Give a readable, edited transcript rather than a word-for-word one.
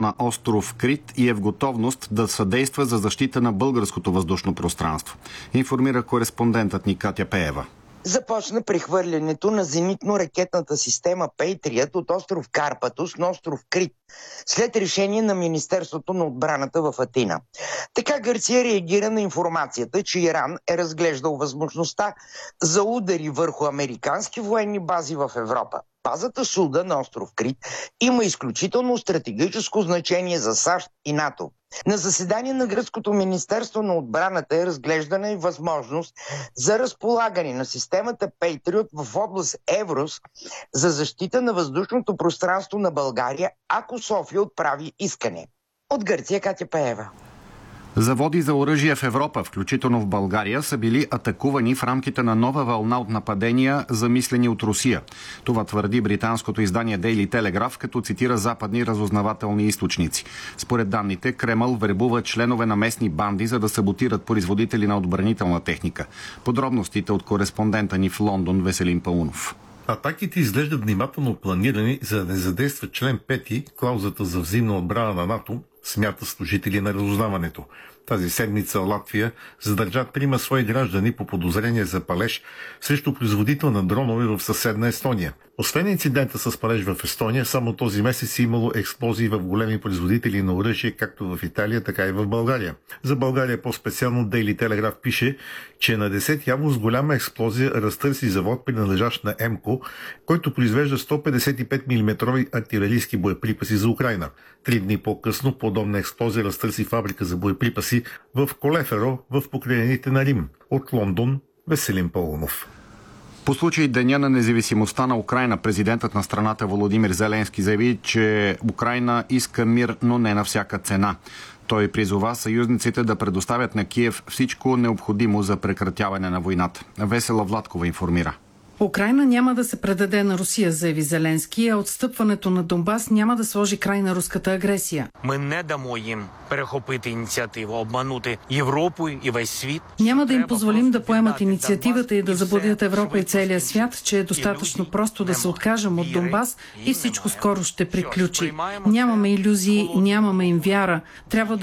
на остров Крит и е в готовност да съдейства за защита на българското въздушно пространство. Информира кореспондентът ни Катя Пеева. Започна прехвърлянето на зенитно-ракетната система Patriot от остров Карпатос на остров Крит, след решение на Министерството на отбраната в Атина. Така Гърция реагира на информацията, че Иран е разглеждал възможността за удари върху американски военни бази в Европа. Базата Суда на остров Крит има изключително стратегическо значение за САЩ и НАТО. На заседание на Гръцкото министерство на отбраната е разглеждана и възможност за разполагане на системата Patriot в област Еврос за защита на въздушното пространство на България, ако София отправи искане. От Гърция Катя Пеева. Заводи за оръжие в Европа, включително в България, са били атакувани в рамките на нова вълна от нападения, замислени от Русия. Това твърди британското издание Daily Telegraph, като цитира западни разузнавателни източници. Според данните, Кремъл вербува членове на местни банди, за да саботират производители на отбранителна техника. Подробностите от кореспондента ни в Лондон Веселин Паунов. Атаките изглеждат внимателно планирани, за да не задейства член 5, клаузата за взаимна отбрана на НАТО, смята служители на разузнаването. Тази седмица Латвия задържа 3 свои граждани по подозрение за палеж срещу производител на дронове в съседна Естония. Освен инцидента с палеж в Естония, само този месец е имало експлозии в големи производители на оръжие, както в Италия, така и в България. За България по-специално Daily Telegraph пише, че на 10 август голяма експлозия разтърси завод, принадлежащ на МКО, който произвежда 155 мм артилерийски боеприпаси за Украйна. 3 дни по-късно подобна експлозия разтърси фабрика за боеприпаси в Колеферо, в покрайнините на Рим. От Лондон Веселин Паунов. По случай Деня на независимостта на Украйна, президентът на страната Володимир Зеленски заяви, че Украйна иска мир, но не на всяка цена. Той призова съюзниците да предоставят на Киев всичко необходимо за прекратяване на войната. Весела Владкова информира. Украйна няма да се предаде на Русия, заяви Зеленски, а отстъпването на Донбас няма да сложи край на руската агресия. Ми не дамо їм перехопити ініціативу, обманути Європу і весь світ. Няма да им позволим да поемат инициативата и да заблудят Европа и целия свят, че е достатъчно просто да се откажем от Донбас и всичко скоро ще приключи. Нямаме илюзии, нямаме им вяра. Трябва да